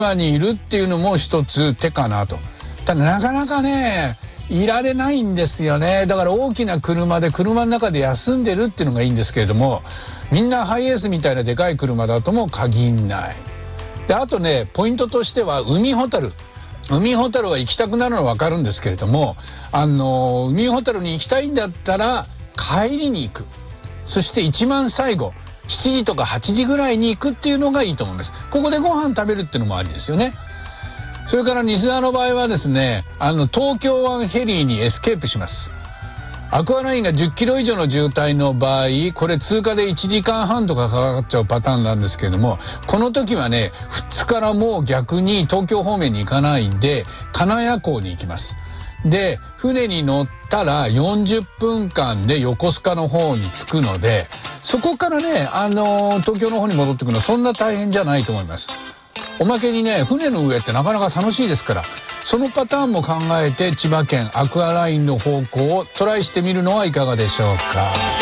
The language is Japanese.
にいるっていうのも一つ手かなと。ただなかなかねいられないんですよね。だから大きな車で車の中で休んでるっていうのがいいんですけれども、みんなハイエースみたいなでかい車だとも限んない。であとねポイントとしては海ホタルは行きたくなるのは分かるんですけれども、海ホタルに行きたいんだったら帰りに行く、そして一番最後7時とか8時ぐらいに行くっていうのがいいと思うんです。ここでご飯食べるっていうのもありですよね。それから西澤の場合はですね、東京湾フェリーにエスケープします。アクアラインが10キロ以上の渋滞の場合、これ通過で1時間半とかかかっちゃうパターンなんですけれども、この時はね富津からもう逆に東京方面に行かないんで金谷港に行きます。で船に乗ったら40分間で横須賀の方に着くので、そこからね東京の方に戻ってくるのはそんな大変じゃないと思います。おまけにね船の上ってなかなか楽しいですから、そのパターンも考えて千葉県アクアラインの方向をトライしてみるのはいかがでしょうか。